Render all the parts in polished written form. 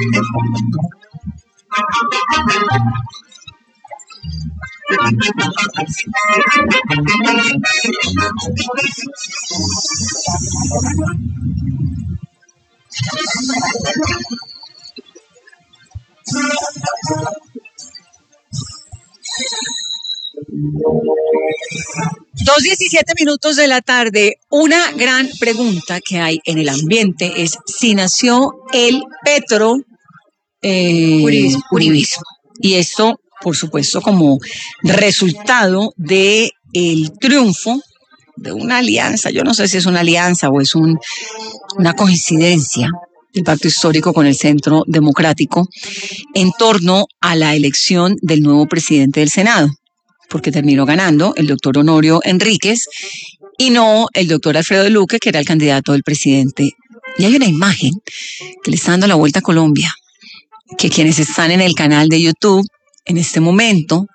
Dos 17 minutos de la tarde. Una gran pregunta que hay en el ambiente es si nació el Petro Uribismo. Y esto, por supuesto, como resultado de el triunfo de una alianza. Yo no sé si es una alianza o es una coincidencia del pacto histórico con el Centro Democrático en torno a la elección del nuevo presidente del Senado, porque terminó ganando el doctor Honorio Enríquez y no el doctor Alfredo Luque, que era el candidato del presidente. Y hay una imagen que le está dando la vuelta a Colombia, que quienes están en el canal de YouTube en este momento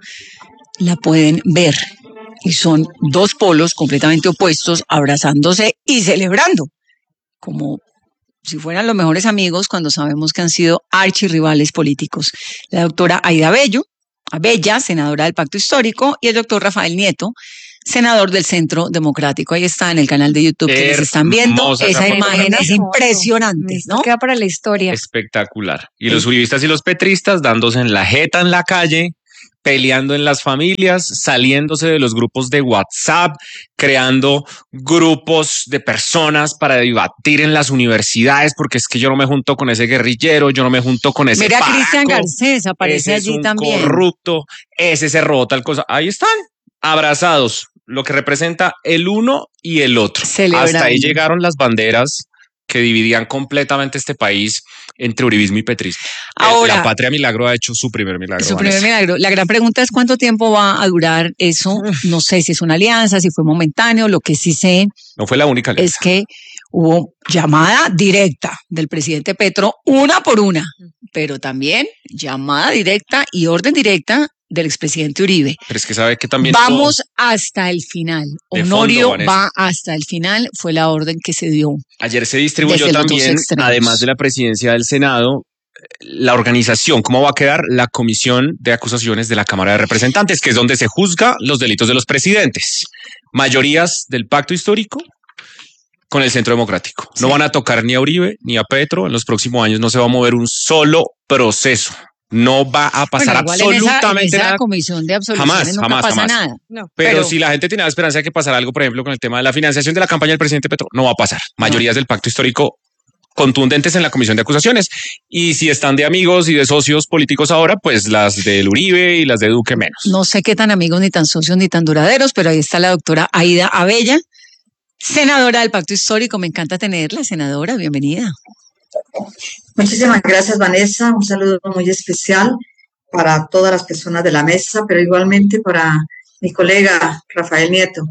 la pueden ver. Y son dos polos completamente opuestos, abrazándose y celebrando, como si fueran los mejores amigos cuando sabemos que han sido archirrivales políticos. La doctora Aida Abella, senadora del Pacto Histórico, y el doctor Rafael Nieto, senador del Centro Democrático. Ahí está en el canal de YouTube que les están viendo. Esa imagen es impresionante, ¿no? Queda para la historia. Espectacular. Y los uribistas y los petristas dándose en la jeta en la calle, peleando en las familias, saliéndose de los grupos de WhatsApp, creando grupos de personas para debatir en las universidades, porque es que yo no me junto con ese guerrillero, yo no me junto con ese Mira, paraco, Cristian Garcés aparece allí también. Corrupto, ese se robó tal cosa. Ahí están, abrazados, lo que representa el uno y el otro. Celebrando. Hasta ahí llegaron las banderas que dividían completamente este país entre uribismo y petrismo. Ahora, la Patria Milagro ha hecho su primer milagro. Su primer milagro. La gran pregunta es cuánto tiempo va a durar eso. No sé si es una alianza, si fue momentáneo. Lo que sí sé no fue la única alianza. Es que hubo llamada directa del presidente Petro, una por una, pero también llamada directa y orden directa del expresidente Uribe. Pero es que sabe que también vamos hasta el final. Honorio va hasta el final, fue la orden que se dio. Ayer se distribuyó también, además de la presidencia del Senado, la organización, cómo va a quedar la Comisión de Acusaciones de la Cámara de Representantes, que es donde se juzga los delitos de los presidentes. Mayorías del pacto histórico con el Centro Democrático. No van a tocar ni a Uribe ni a Petro. En los próximos años no se va a mover un solo proceso. No va a pasar absolutamente en esa nada. Comisión de absoluciones nunca pasa nada. No, pero si la gente tiene la esperanza de que pasara algo, por ejemplo, con el tema de la financiación de la campaña del presidente Petro, no va a pasar. Mayorías del pacto histórico contundentes en la Comisión de Acusaciones. Y si están de amigos y de socios políticos ahora, pues las del Uribe y las de Duque menos. No sé qué tan amigos, ni tan socios, ni tan duraderos, pero ahí está la doctora Aida Abella, senadora del Pacto Histórico. Me encanta tenerla, senadora. Bienvenida. Muchísimas gracias, Vanessa. Un saludo muy especial para todas las personas de la mesa, pero igualmente para mi colega Rafael Nieto.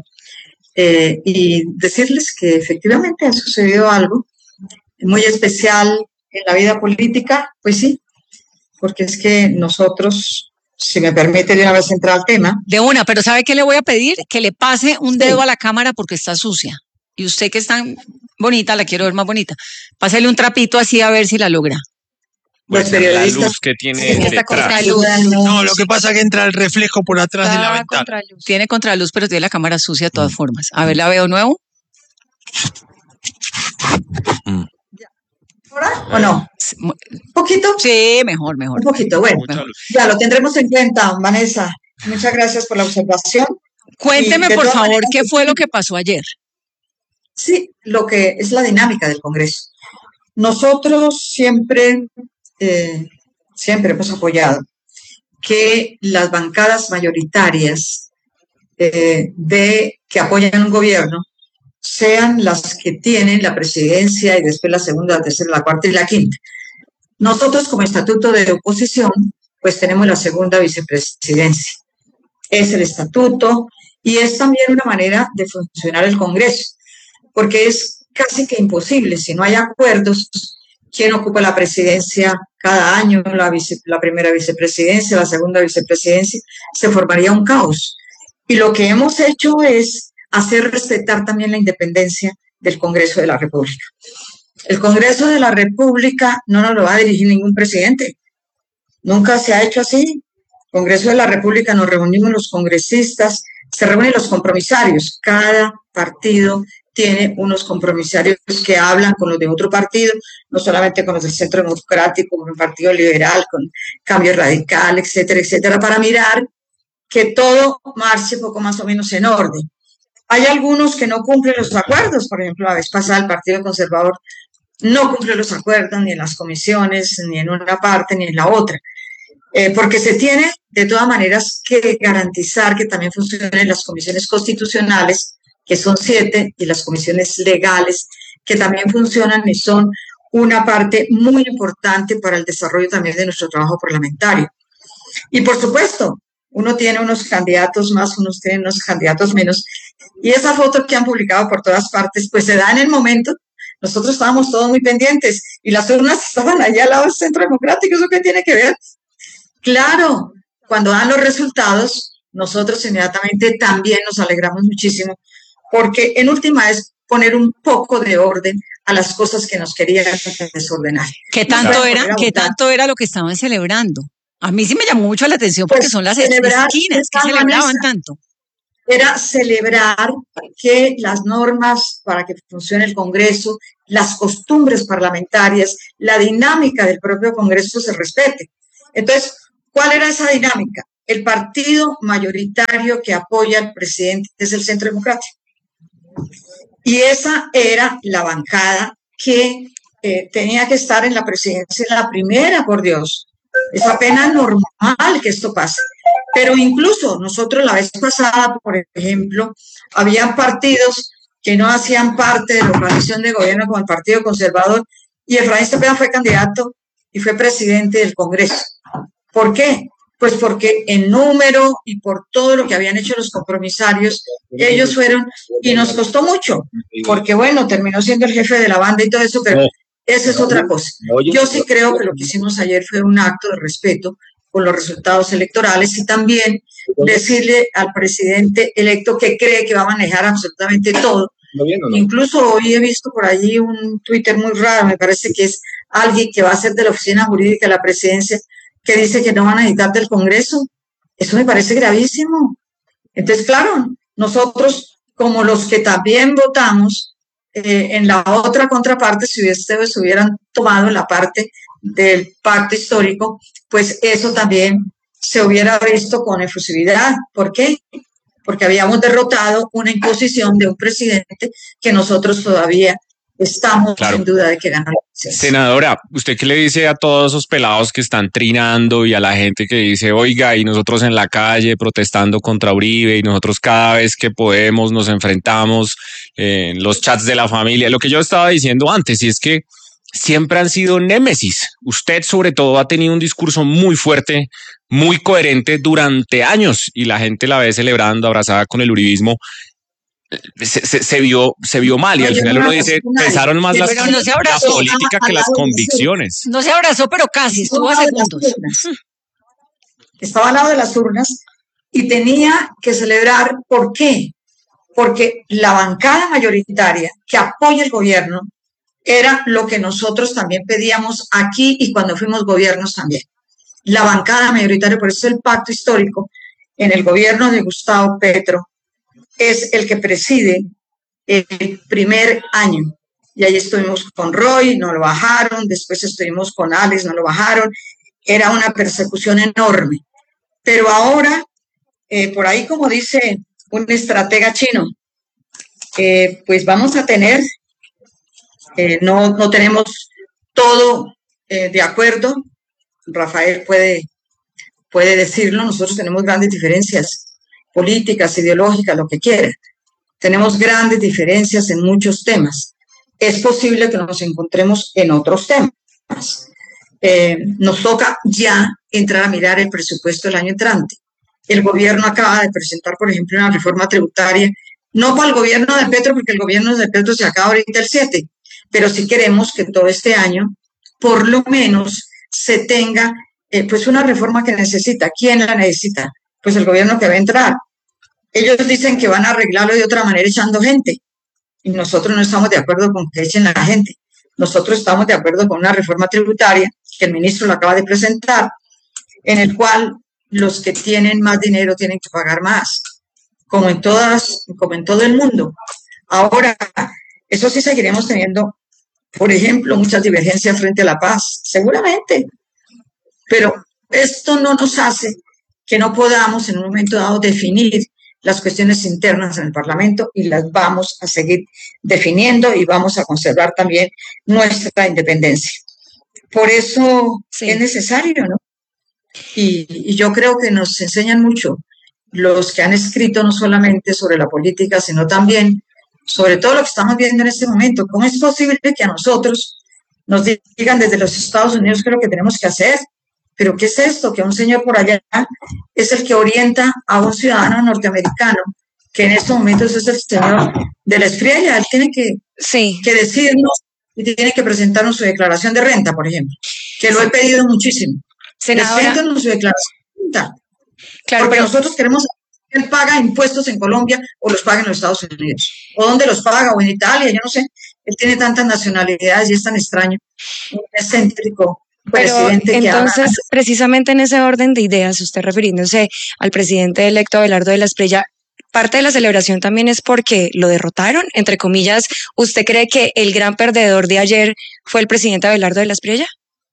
Y decirles que efectivamente ha sucedido algo muy especial en la vida política, pues sí, porque es que nosotros, si me permite de una vez entrar al tema. De una, pero ¿sabe qué le voy a pedir? Que le pase un dedo a la cámara porque está sucia. Y usted que es tan bonita, la quiero ver más bonita. Pásale un trapito así a ver si la logra. Los periodistas. La luz que tiene detrás. No, lo que pasa es que entra el reflejo por atrás de la ventana. Contraluz. Tiene contraluz, pero tiene la cámara sucia de todas formas. A ver, ¿la veo nuevo? ¿Ahora o no? ¿Un poquito? Sí, mejor. Un poquito, bueno. Ya lo tendremos en cuenta, Vanessa. Muchas gracias por la observación. Cuénteme, por favor, ¿qué fue lo que pasó ayer? Sí, lo que es la dinámica del Congreso. Nosotros siempre hemos apoyado que las bancadas mayoritarias que apoyan un gobierno sean las que tienen la presidencia y después la segunda, la tercera, la cuarta y la quinta. Nosotros como estatuto de oposición, pues tenemos la segunda vicepresidencia. Es el estatuto y es también una manera de funcionar el Congreso, porque es casi que imposible, si no hay acuerdos, quién ocupa la presidencia cada año, la primera vicepresidencia, la segunda vicepresidencia, se formaría un caos. Y lo que hemos hecho es hacer respetar también la independencia del Congreso de la República. El Congreso de la República no nos lo va a dirigir ningún presidente. Nunca se ha hecho así. Congreso de la República, nos reunimos los congresistas, se reúnen los compromisarios. Cada partido tiene unos compromisarios que hablan con los de otro partido, no solamente con los del Centro Democrático, con el Partido Liberal, con Cambio Radical, etcétera, etcétera, para mirar que todo marche poco más o menos en orden. Hay algunos que no cumplen los acuerdos, por ejemplo, la vez pasada el Partido Conservador no cumple los acuerdos ni en las comisiones, ni en una parte, ni en la otra. Porque se tiene de todas maneras que garantizar que también funcionen las comisiones constitucionales, que son 7, y las comisiones legales, que también funcionan y son una parte muy importante para el desarrollo también de nuestro trabajo parlamentario. Y por supuesto, uno tiene unos candidatos más, unos tienen unos candidatos menos, y esa foto que han publicado por todas partes, pues se da en el momento. Nosotros estábamos todos muy pendientes, y las urnas estaban allá al lado del Centro Democrático. ¿Eso qué tiene que ver? Claro, cuando dan los resultados, nosotros inmediatamente también nos alegramos muchísimo, porque en última es poner un poco de orden a las cosas que nos querían desordenar. ¿Qué tanto era lo que estaban celebrando? A mí sí me llamó mucho la atención porque pues son las esquinas que celebraban tanto. Era celebrar que las normas para que funcione el Congreso, las costumbres parlamentarias, la dinámica del propio Congreso se respete. Entonces, ¿cuál era esa dinámica? El partido mayoritario que apoya al presidente es el Centro Democrático. Y esa era la bancada que tenía que estar en la presidencia, la primera, por Dios. Es apenas normal que esto pase. Pero incluso nosotros la vez pasada, por ejemplo, habían partidos que no hacían parte de la coalición de gobierno como el Partido Conservador, y Efraín Cepeda fue candidato y fue presidente del Congreso. ¿Por qué? Pues porque en número y por todo lo que habían hecho los compromisarios, ellos fueron, y nos costó mucho, porque bueno, terminó siendo el jefe de la banda y todo eso, pero esa es otra cosa. Yo sí creo que lo que hicimos ayer fue un acto de respeto con los resultados electorales, y también decirle al presidente electo que cree que va a manejar absolutamente todo. Incluso hoy he visto por allí un Twitter muy raro, me parece que es alguien que va a ser de la oficina jurídica de la presidencia, que dice que no van a necesitar del Congreso. Eso me parece gravísimo. Entonces, claro, nosotros, como los que también votamos en la otra contraparte, si ustedes hubieran tomado la parte del pacto histórico, pues eso también se hubiera visto con efusividad. ¿Por qué? Porque habíamos derrotado una imposición de un presidente que nosotros todavía estamos sin duda de que ganó. Senadora, ¿usted qué le dice a todos esos pelados que están trinando y a la gente que dice, oiga, y nosotros en la calle protestando contra Uribe, y nosotros cada vez que podemos nos enfrentamos en los chats de la familia? Lo que yo estaba diciendo antes, y es que siempre han sido némesis. Usted sobre todo ha tenido un discurso muy fuerte, muy coherente durante años, y la gente la ve celebrando, abrazada con el uribismo. Se vio mal, y al final uno dice, pesaron más la política que las convicciones. No se abrazó, pero casi, estuvo a segundos. Estaba al lado de las urnas y tenía que celebrar. ¿Por qué? Porque la bancada mayoritaria que apoya el gobierno era lo que nosotros también pedíamos aquí y cuando fuimos gobiernos también. La bancada mayoritaria, por eso el pacto histórico en el gobierno de Gustavo Petro es el que preside el primer año. Y ahí estuvimos con Roy, no lo bajaron, después estuvimos con Alex, no lo bajaron. Era una persecución enorme. Pero ahora, por ahí como dice un estratega chino, pues vamos a tener, no tenemos todo de acuerdo. Rafael puede decirlo, nosotros tenemos grandes diferencias políticas, ideológicas, lo que quiera. Tenemos grandes diferencias en muchos temas. Es posible que nos encontremos en otros temas. Nos toca ya entrar a mirar el presupuesto del año entrante. El gobierno acaba de presentar, por ejemplo, una reforma tributaria, no para el gobierno de Petro, porque el gobierno de Petro se acaba ahorita el 7, pero sí queremos que todo este año, por lo menos, se tenga pues una reforma que necesita. ¿Quién la necesita? Pues el gobierno que va a entrar. Ellos dicen que van a arreglarlo de otra manera echando gente, y nosotros no estamos de acuerdo con que echen la gente. nosotros estamos de acuerdo con una reforma tributaria que el ministro lo acaba de presentar, en el cual los que tienen más dinero tienen que pagar más, como en todo el mundo. Ahora, eso sí seguiremos teniendo, por ejemplo, muchas divergencias frente a la paz, seguramente, pero esto no nos hace que no podamos en un momento dado definir las cuestiones internas en el Parlamento y las vamos a seguir definiendo y vamos a conservar también nuestra independencia. Por eso es necesario, ¿no? Y yo creo que nos enseñan mucho los que han escrito no solamente sobre la política, sino también sobre todo lo que estamos viendo en este momento. ¿Cómo es posible que a nosotros nos digan desde los Estados Unidos qué es lo que tenemos que hacer? ¿Pero qué es esto? Que un señor por allá es el que orienta a un ciudadano norteamericano, que en estos momentos es el señor de la Espriella. Él tiene que decirnos y tiene que presentarnos su declaración de renta, por ejemplo, que lo he pedido muchísimo. Preséntanos su declaración de renta. Claro, porque nosotros queremos que él paga impuestos en Colombia o los paga en los Estados Unidos. O dónde los paga, o en Italia, yo no sé. Él tiene tantas nacionalidades y es tan extraño, un excéntrico. Pero entonces, precisamente en ese orden de ideas, usted refiriéndose al presidente electo Abelardo de la Espriella, parte de la celebración también es porque lo derrotaron, entre comillas. ¿Usted cree que el gran perdedor de ayer fue el presidente Abelardo de la Espriella?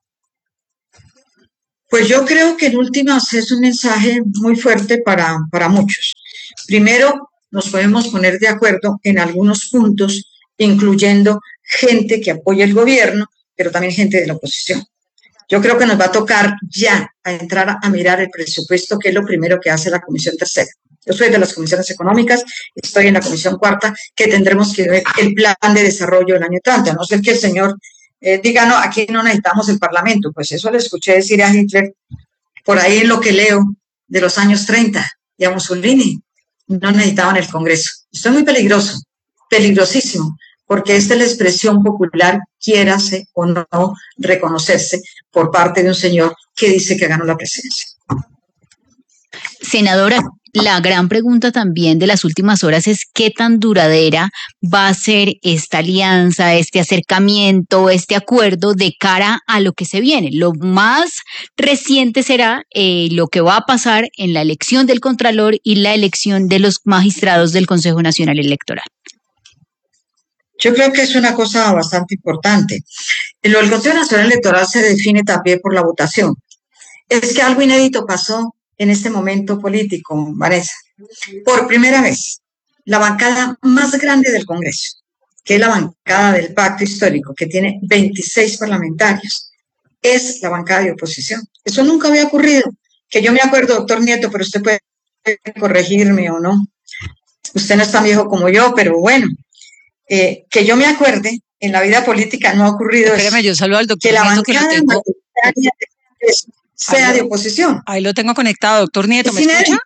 Pues yo creo que en últimas es un mensaje muy fuerte para muchos. Primero, nos podemos poner de acuerdo en algunos puntos, incluyendo gente que apoya el gobierno, pero también gente de la oposición. Yo creo que nos va a tocar ya a entrar a mirar el presupuesto, que es lo primero que hace la Comisión Tercera. Yo soy de las comisiones económicas, estoy en la Comisión Cuarta, que tendremos que ver el plan de desarrollo del año entrante, a no ser que el señor diga, no, aquí no necesitamos el Parlamento. Pues eso le escuché decir a Hitler, por ahí en lo que leo, de los años 30, y a Mussolini, no necesitaban el Congreso. Esto es muy peligroso, peligrosísimo, porque esta es la expresión popular, quiérase o no reconocerse por parte de un señor que dice que ganó la presidencia. Senadora, la gran pregunta también de las últimas horas es qué tan duradera va a ser esta alianza, este acercamiento, este acuerdo de cara a lo que se viene. Lo más reciente será lo que va a pasar en la elección del Contralor y la elección de los magistrados del Consejo Nacional Electoral. Yo creo que es una cosa bastante importante. Lo del Consejo Nacional Electoral se define también por la votación. Es que algo inédito pasó en este momento político, Vanessa. Por primera vez, la bancada más grande del Congreso, que es la bancada del Pacto Histórico, que tiene 26 parlamentarios, es la bancada de oposición. Eso nunca había ocurrido. Que yo me acuerdo, doctor Nieto, pero usted puede corregirme o no. Usted no es tan viejo como yo, pero bueno. Que yo me acuerde, en la vida política no ha ocurrido Espérame, yo saludo al doctor que la Nieto, bancada mayoritaria sea de oposición. Ahí lo tengo conectado, doctor Nieto, ¿me escucha?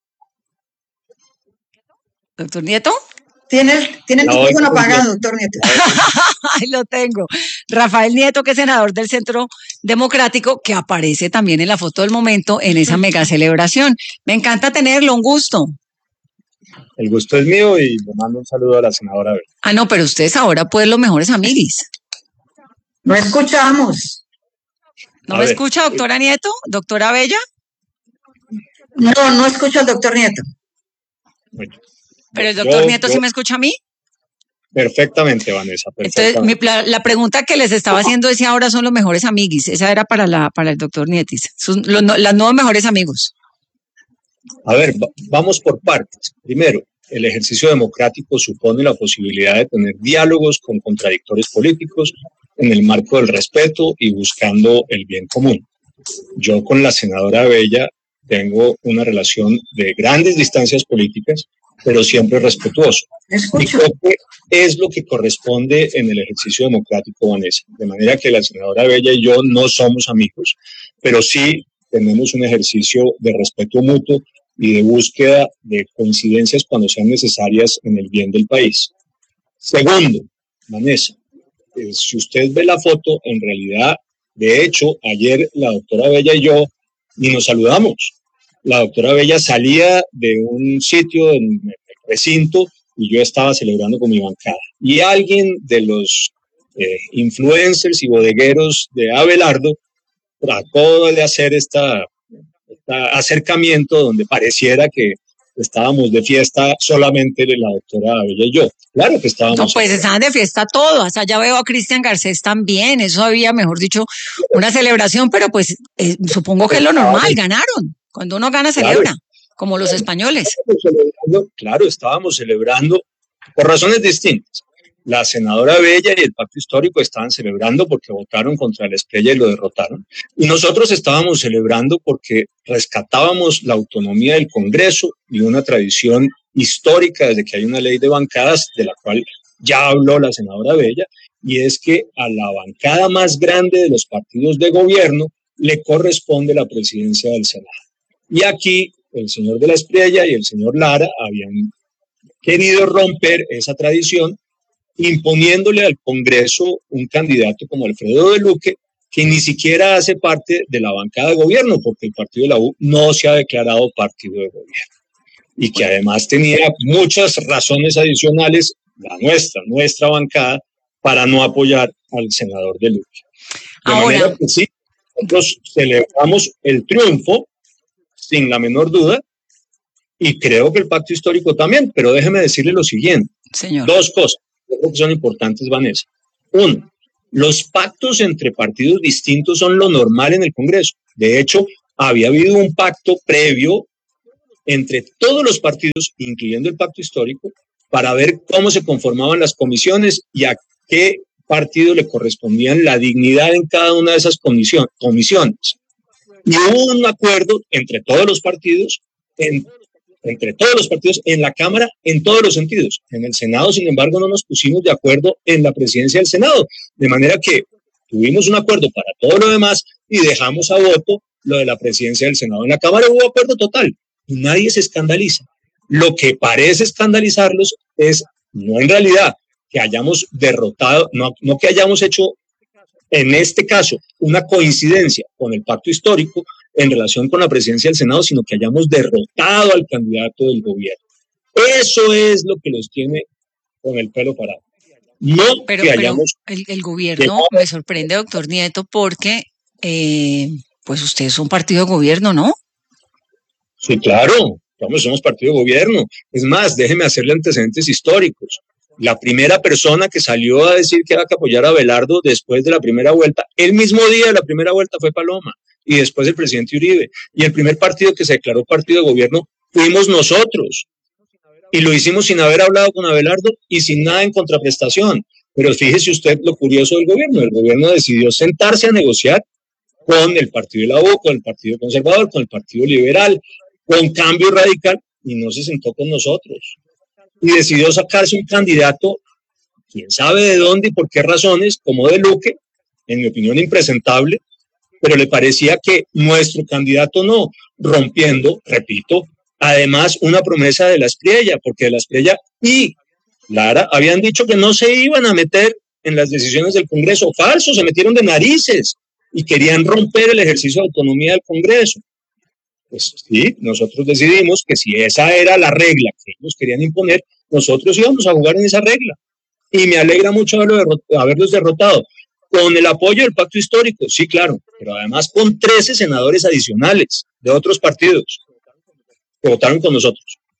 ¿Doctor Nieto? Tiene el micrófono apagado, doctor Nieto. Ahí lo tengo. Rafael Nieto, que es senador del Centro Democrático, que aparece también en la foto del momento en esa mega celebración. Me encanta tenerlo, un gusto. El gusto es mío y le mando un saludo a la senadora Bella. Ah, no, pero ustedes ahora pueden los mejores amiguis. No escuchamos. ¿No me escucha, doctora Nieto? ¿Doctora Bella? No escucho al doctor Nieto. Bueno, ¿pero el doctor Nieto sí me escucha a mí? Perfectamente, Vanessa. Perfectamente. Entonces, la pregunta que les estaba haciendo es si ahora son los mejores amiguis. Esa era para el doctor Nietis. Las nuevos mejores amigos. A ver, vamos por partes. Primero, el ejercicio democrático supone la posibilidad de tener diálogos con contradictores políticos en el marco del respeto y buscando el bien común. Yo con la senadora Bella tengo una relación de grandes distancias políticas, pero siempre respetuoso. Y creo que es lo que corresponde en el ejercicio democrático, Vanessa. De manera que la senadora Bella y yo no somos amigos, pero sí tenemos un ejercicio de respeto mutuo y de búsqueda de coincidencias cuando sean necesarias en el bien del país. Segundo, Vanessa, si usted ve la foto, en realidad, de hecho, ayer la doctora Bella y yo ni nos saludamos. La doctora Bella salía de un sitio en el recinto y yo estaba celebrando con mi bancada. Y alguien de los influencers y bodegueros de Abelardo, trató de hacer este acercamiento donde pareciera que estábamos de fiesta solamente la doctora Abella y yo. Claro que estábamos. No, pues estaban de fiesta todos. Allá veo a Cristian Garcés también. Eso había, mejor dicho, una celebración, pero pues supongo que es lo normal. Ganaron. Cuando uno gana, celebra, como los españoles. Claro, estábamos celebrando por razones distintas. La senadora Bella y el Pacto Histórico estaban celebrando porque votaron contra la Espriella y lo derrotaron. Y nosotros estábamos celebrando porque rescatábamos la autonomía del Congreso y una tradición histórica desde que hay una ley de bancadas, de la cual ya habló la senadora Bella, y es que a la bancada más grande de los partidos de gobierno le corresponde la presidencia del Senado. Y aquí el señor de la Espriella y el señor Lara habían querido romper esa tradición, imponiéndole al Congreso un candidato como Alfredo de Luque, que ni siquiera hace parte de la bancada de gobierno, porque el partido de la U no se ha declarado partido de gobierno. Y que además tenía muchas razones adicionales, nuestra bancada, para no apoyar al senador de Luque. De manera que sí, nosotros celebramos el triunfo, sin la menor duda, y creo que el Pacto Histórico también, pero déjeme decirle lo siguiente. Señor. Dos cosas. Creo que son importantes, Vanessa. Uno, los pactos entre partidos distintos son lo normal en el Congreso. De hecho, había habido un pacto previo entre todos los partidos, incluyendo el Pacto Histórico, para ver cómo se conformaban las comisiones y a qué partido le correspondían la dignidad en cada una de esas comisiones. Y hubo un acuerdo entre todos los partidos en la Cámara en todos los sentidos. En el Senado, sin embargo, no nos pusimos de acuerdo en la presidencia del Senado, de manera que tuvimos un acuerdo para todo lo demás y dejamos a voto lo de la presidencia del Senado. En la Cámara hubo acuerdo total y nadie se escandaliza. Lo que parece escandalizarlos es, no en realidad, que hayamos derrotado, no que hayamos hecho, en este caso, una coincidencia con el Pacto Histórico en relación con la presidencia del Senado, sino que hayamos derrotado al candidato del gobierno. Eso es lo que los tiene con el pelo parado. No pero, que hayamos... El gobierno me sorprende, doctor Nieto, porque pues usted es un partido de gobierno, ¿no? Sí, claro, somos partido de gobierno. Es más, déjeme hacerle antecedentes históricos. La primera persona que salió a decir que iba a apoyar a Abelardo después de la primera vuelta, el mismo día de la primera vuelta, fue Paloma, y después el presidente Uribe. Y el primer partido que se declaró partido de gobierno fuimos nosotros. Y lo hicimos sin haber hablado con Abelardo y sin nada en contraprestación. Pero fíjese usted lo curioso del gobierno. El gobierno decidió sentarse a negociar con el partido de la U, con el partido conservador, con el partido liberal, con Cambio Radical, y no se sentó con nosotros. Y decidió sacarse un candidato, quién sabe de dónde y por qué razones, como de Luque, en mi opinión impresentable, pero le parecía que nuestro candidato no, rompiendo, repito, además una promesa de la Espriella, porque de la Espriella y Lara habían dicho que no se iban a meter en las decisiones del Congreso. Falso, se metieron de narices y querían romper el ejercicio de autonomía del Congreso. Pues sí, nosotros decidimos que si esa era la regla que ellos querían imponer, nosotros íbamos a jugar en esa regla. Y me alegra mucho haberlos derrotado. Con el apoyo del Pacto Histórico, sí, claro, pero además con 13 senadores adicionales de otros partidos que votaron con nosotros.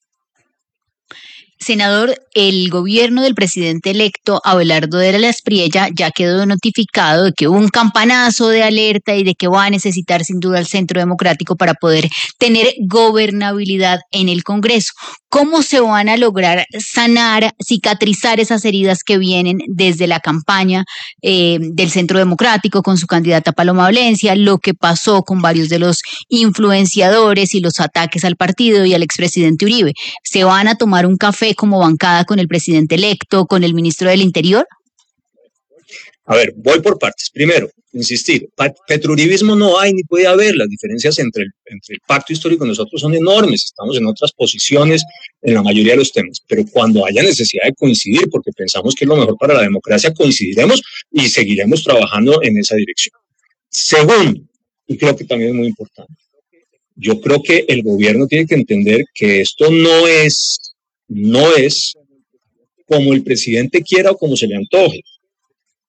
Senador, el gobierno del presidente electo Abelardo de la Espriella ya quedó notificado de que hubo un campanazo de alerta y de que va a necesitar sin duda el Centro Democrático para poder tener gobernabilidad en el Congreso. ¿Cómo se van a lograr sanar, cicatrizar esas heridas que vienen desde la campaña del Centro Democrático con su candidata Paloma Valencia, lo que pasó con varios de los influenciadores y los ataques al partido y al expresidente Uribe? ¿Se van a tomar un café como bancada con el presidente electo, con el ministro del Interior? A ver, voy por partes. Primero, insistir, petrouribismo no hay ni puede haber. Las diferencias entre el Pacto Histórico y nosotros son enormes. Estamos en otras posiciones en la mayoría de los temas. Pero cuando haya necesidad de coincidir, porque pensamos que es lo mejor para la democracia, coincidiremos y seguiremos trabajando en esa dirección. Segundo, y creo que también es muy importante, yo creo que el gobierno tiene que entender que esto no es como el presidente quiera o como se le antoje.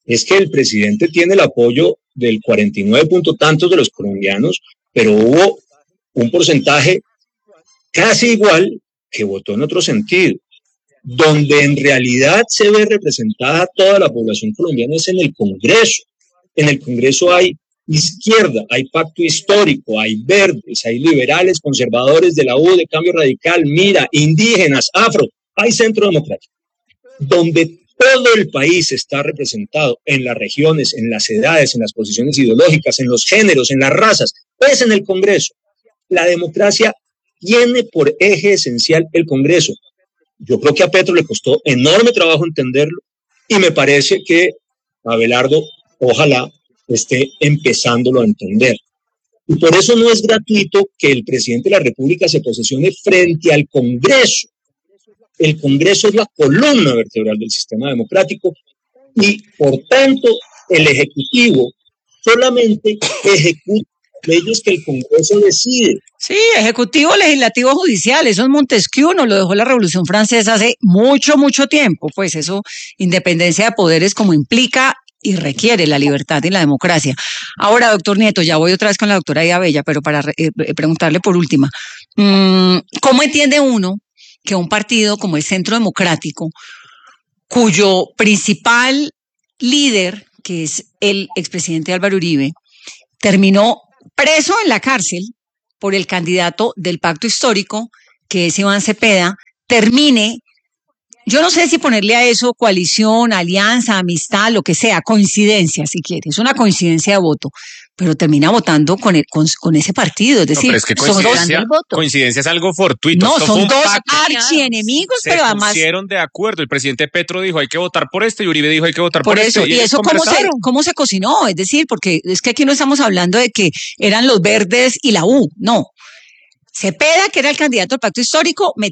es que el presidente tiene el apoyo del 49 punto tantos de los colombianos, pero hubo un porcentaje casi igual que votó en otro sentido. Donde en realidad se ve representada toda la población colombiana es en el Congreso. En el Congreso hay izquierda, hay pacto histórico, hay verdes, hay liberales, conservadores de la U, de Cambio Radical, Mira, indígenas, afro, hay centro democrático. Donde todo el país está representado en las regiones, en las edades, en las posiciones ideológicas, en los géneros, en las razas, es en el Congreso. La democracia tiene por eje esencial el Congreso. Yo creo que a Petro le costó enorme trabajo entenderlo y me parece que Abelardo ojalá esté empezándolo a entender. Y por eso no es gratuito que el presidente de la República se posesione frente al Congreso. El Congreso es la columna vertebral del sistema democrático y, por tanto, el Ejecutivo solamente ejecuta leyes que el Congreso decide. Sí, ejecutivo, legislativo, judicial, eso es Montesquieu, nos lo dejó la Revolución Francesa hace mucho, mucho tiempo, pues eso, independencia de poderes como implica y requiere la libertad y la democracia. Ahora, doctor Nieto, ya voy otra vez con la doctora Ida Bella, pero para preguntarle por última, ¿cómo entiende uno que un partido como el Centro Democrático, cuyo principal líder, que es el expresidente Álvaro Uribe, terminó preso en la cárcel por el candidato del pacto histórico, que es Iván Cepeda, termine, yo no sé si ponerle a eso coalición, alianza, amistad, lo que sea, coincidencia si quiere, es una coincidencia de voto, pero termina votando con ese partido, es decir, no, pero es que coincidencia es algo fortuito. No, son dos archienemigos, pero además se pusieron de acuerdo. El presidente Petro dijo hay que votar por este y Uribe dijo hay que votar por este. Y eso cómo se cocinó, es decir, porque es que aquí no estamos hablando de que eran los verdes y la U, no. Cepeda, que era el candidato al pacto histórico,